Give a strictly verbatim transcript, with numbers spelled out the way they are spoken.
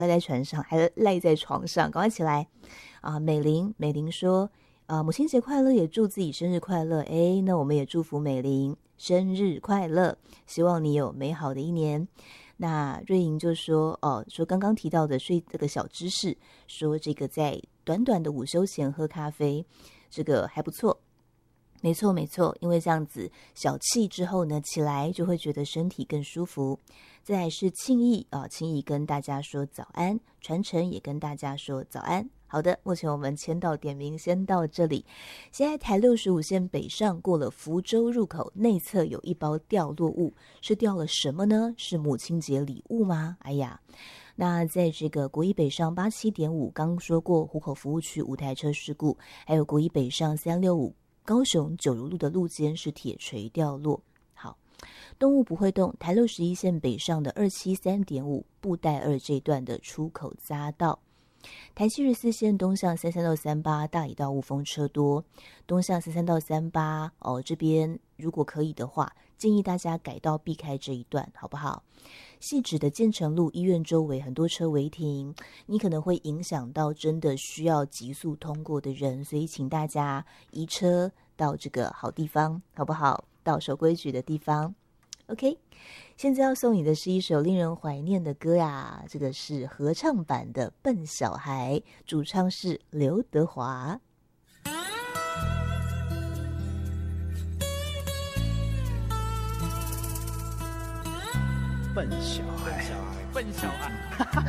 赖在船上，还赖在床上，赶快起来啊！美玲，美玲说啊，母亲节快乐，也祝自己生日快乐。哎，那我们也祝福美玲生日快乐，希望你有美好的一年。那瑞莹就说哦，说刚刚提到的睡这个小知识，说这个在短短的午休前喝咖啡，这个还不错。没错没错，因为这样子小憩之后呢，起来就会觉得身体更舒服。再来是庆义啊，庆义跟大家说早安，传承也跟大家说早安。好的，目前我们签到点名先到这里。现在台六十五线北上过了福州入口，内侧有一包掉落物，是掉了什么呢？是母亲节礼物吗？哎呀，那在这个国一北上八七点五，刚说过湖口服务区五台车事故，还有国一北上三六五高雄九如路的路肩是铁锤掉落。好，动物不会动，台六十一线北上的二七三点五布袋二这段的出口匝道。台七十四线东向三三到三八大里到雾峰车多，东向三三到三八哦，这边如果可以的话，建议大家改道避开这一段，好不好？汐止的建成路医院周围很多车违停，你可能会影响到真的需要急速通过的人，所以请大家移车到这个好地方，好不好？到守规矩的地方。OK， 现在要送你的是一首令人怀念的歌呀，这个是合唱版的《笨小孩》，主唱是刘德华。 笨小孩， 笨小孩，